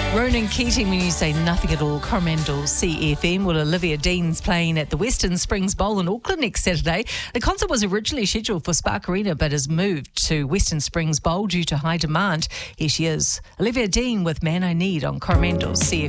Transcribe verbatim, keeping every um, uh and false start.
Ronan Keating, when you say nothing at all, Coromandel C F M. Well, Olivia Dean's playing at the Western Springs Bowl in Auckland next Saturday. The concert was originally scheduled for Spark Arena but has moved to Western Springs Bowl due to high demand. Here she is, Olivia Dean with Man I Need on Coromandel C F M.